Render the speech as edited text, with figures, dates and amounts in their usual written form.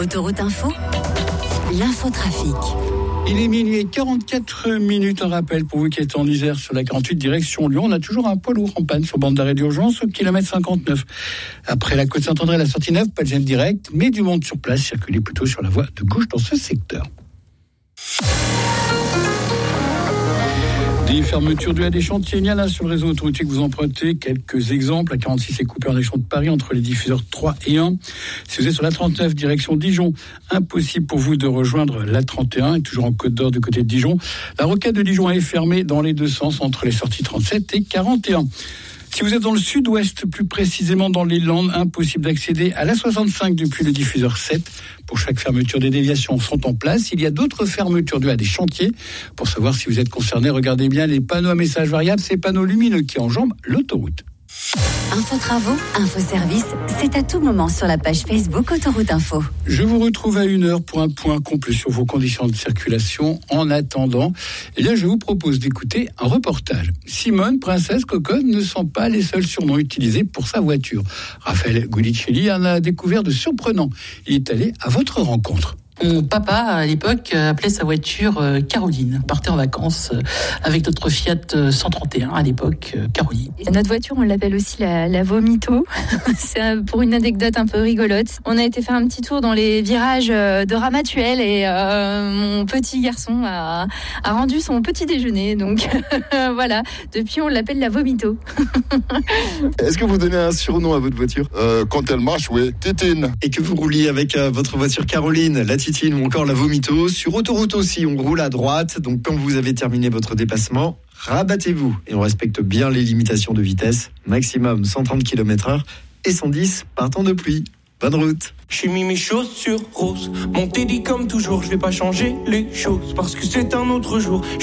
Autoroute Info, l'infotrafic. Il est minuit et 44 minutes. Un rappel pour vous qui êtes en Isère sur la 48 direction Lyon. On a toujours un poids lourd en panne sur bande d'arrêt d'urgence au kilomètre 59. Après la côte Saint-André, la sortie 9, pas de gêne direct, mais du monde sur place. Circulez plutôt sur la voie de gauche dans ce secteur. Des fermetures dues à des chantiers, il y en a sur le réseau autoroutier que vous empruntez. Quelques exemples. La 46 est coupée en direction de Paris entre les diffuseurs 3 et 1. Si vous êtes sur la 39 direction Dijon, impossible pour vous de rejoindre la 31 et toujours en Côte d'Or du côté de Dijon. La rocade de Dijon est fermée dans les deux sens entre les sorties 37 et 41. Si vous êtes dans le sud-ouest, plus précisément dans les Landes, impossible d'accéder à la 65 depuis le diffuseur 7. Pour chaque fermeture, des déviations sont en place. Il y a d'autres fermetures dues à des chantiers. Pour savoir si vous êtes concerné, regardez bien les panneaux à messages variables, ces panneaux lumineux qui enjambent l'autoroute. Info travaux, info service, c'est à tout moment sur la page Facebook Autoroute Info. Je vous retrouve à 1h pour un point complet sur vos conditions de circulation. En attendant, je vous propose d'écouter un reportage. Simone, princesse, cocotte ne sont pas les seuls surnoms utilisés pour sa voiture. Raphaël Gulicelli en a découvert de surprenants. Il est allé à votre rencontre. Mon papa, à l'époque, appelait sa voiture Caroline. On partait en vacances avec notre Fiat 131, à l'époque, Caroline. Et notre voiture, on l'appelle aussi la Vomito. C'est pour une anecdote un peu rigolote. On a été faire un petit tour dans les virages de Ramatuelle et mon petit garçon a rendu son petit déjeuner. Donc voilà, depuis on l'appelle la Vomito. Est-ce que vous donnez un surnom à votre voiture ? Quand elle marche, oui, Tétine. Et que vous rouliez avec votre voiture Caroline, la Titine ou encore la Vomito. Sur autoroute aussi, on roule à droite. Donc quand vous avez terminé votre dépassement, rabattez-vous. Et on respecte bien les limitations de vitesse. Maximum 130 km/h et 110 par temps de pluie. Bonne route. J'ai mis mes chaussures roses. Mon Teddy comme toujours, je vais pas changer les choses parce que c'est un autre jour.